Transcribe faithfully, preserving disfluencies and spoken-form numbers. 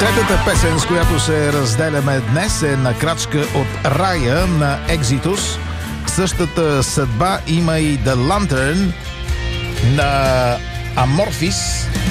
Третата песен, с която се разделяме днес, е На крачка от рая на Exodus. Същата съдба има и The Lantern на Amorphis.